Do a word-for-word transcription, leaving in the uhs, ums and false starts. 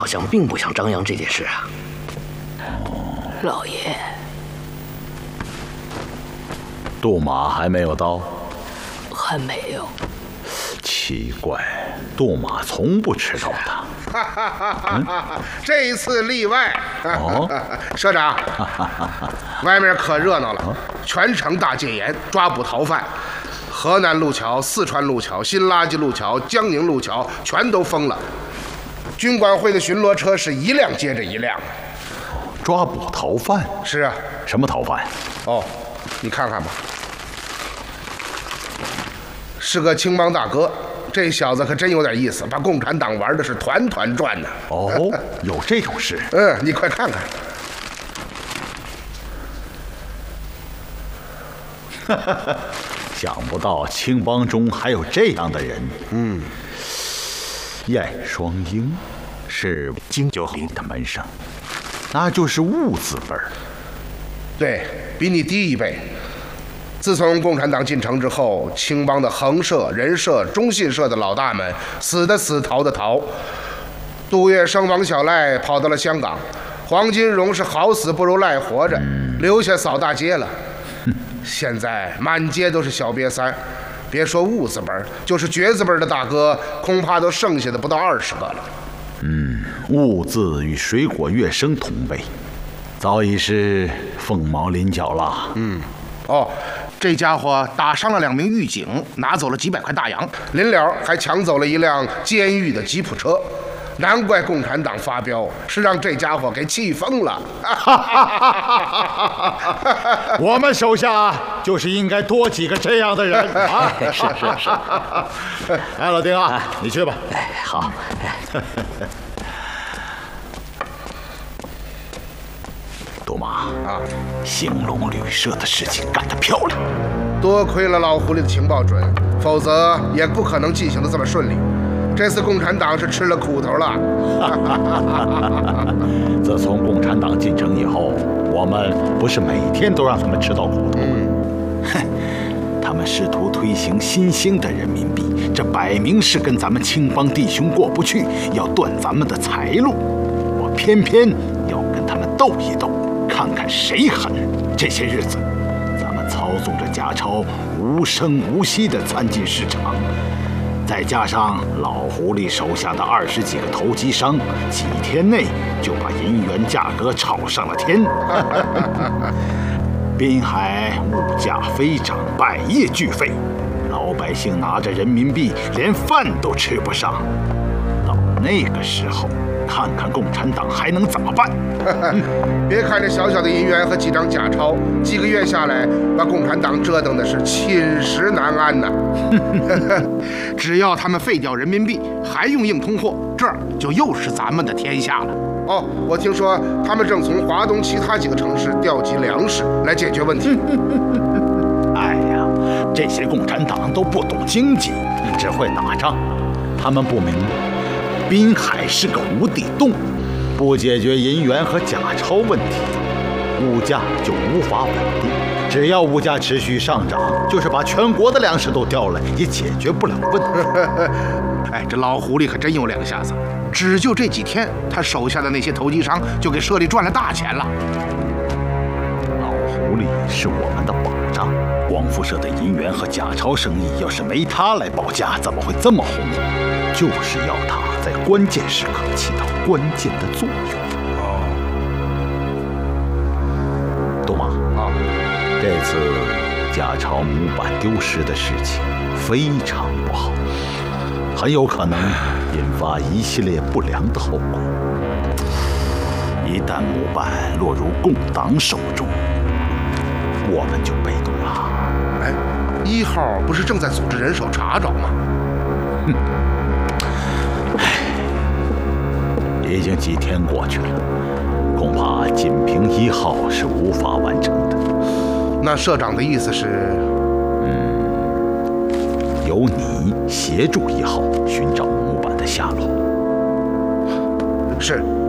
好像并不想张扬这件事啊。 老爷， 杜马还没有到， 还没有。 奇怪，杜马从不迟到的。 哈哈哈哈哈！这一次例外。 哦， 社长，外面可热闹了，全城大戒严，抓捕逃犯。河南路桥、四川路桥、新垃圾路桥、江宁路桥全都封了。军管会的巡逻车是一辆接着一辆。 抓捕逃犯？ 是啊。 什么逃犯？ 哦，你看看吧，是个青帮大哥。这小子可真有点意思，把共产党玩的是团团转呢。 哦，有这种事？ 嗯，你快看看。 想不到青帮中还有这样的人。 嗯， 晏双鹰是金九龄的门生，那就是戊字辈儿。 对，比你低一辈。自从共产党进城之后，青帮的横社、人社、中信社的老大们死的死，逃的逃。杜月笙、王小赖跑到了香港，黄金荣是好死不如赖活着，留下扫大街了。现在满街都是小瘪三，别说戊字辈，就是爵字辈的大哥，恐怕都剩下的不到二十个了。 嗯，戊字与水果乐生同辈，早已是凤毛麟角了。 嗯，哦。这家伙打伤了两名狱警，拿走了几百块大洋，临了还抢走了一辆监狱的吉普车。难怪共产党发飙，是让这家伙给气疯了。 我们手下就是应该多几个这样的人啊！ 是是是。 哎，老丁啊，啊你去吧。 哎，好。 杜马啊， 兴隆旅社的事情干得漂亮， 多亏了老狐狸的情报准，否则也不可能进行的这么顺利。这次共产党是吃了苦头了。 自从共产党进城以后，我们不是每天都让他们吃到苦头吗？哼、嗯，他们试图推行新兴的人民币，这摆明是跟咱们青帮弟兄过不去，要断咱们的财路。我偏偏要跟他们斗一斗。看看谁狠！这些日子，咱们操纵着假钞无声无息地窜进市场，再加上老狐狸手下的二十几个投机商，几天内就把银元价格炒上了天。滨海物价飞涨，百业俱废，老百姓拿着人民币连饭都吃不上。到那个时候，看看共产党还能怎么办？ 别看这小小的银元和几张假钞，几个月下来，把共产党折腾的是寝食难安呐。只要他们废掉人民币，还用硬通货，这儿就又是咱们的天下了。哦，我听说他们正从华东其他几个城市调集粮食来解决问题。 哎呀，这些共产党都不懂经济，只会打仗，他们不明白，滨海是个无底洞。不解决银元和假钞问题，物价就无法稳定。只要物价持续上涨，就是把全国的粮食都调来，也解决不了问题。 哎，这老狐狸可真有两下子，只就这几天，他手下的那些投机商就给社里赚了大钱了。 老狐狸是我们的保障，光复社的银元和假钞生意，要是没他来保驾，怎么会这么红？就是要他在关键时刻起到关键的作用。 哦， 杜马啊， 这次假钞模板丢失的事情非常不好，很有可能引发一系列不良的后果。一旦模板落入共党手中，我们就被动了。 哎，一号不是正在组织人手查找吗？ 哼。已经几天过去了，恐怕仅凭一号是无法完成的。 那社长的意思是， 嗯，由你协助一号寻找模板的下落。 是。